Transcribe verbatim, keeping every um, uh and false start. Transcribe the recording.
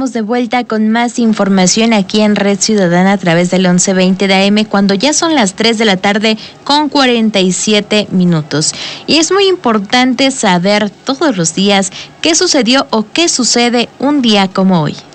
estamos de vuelta con más información aquí en Red Ciudadana a través del once veinte de A M, cuando ya son las tres de la tarde con cuarenta y siete minutos. Y es muy importante saber todos los días qué sucedió o qué sucede un día como hoy.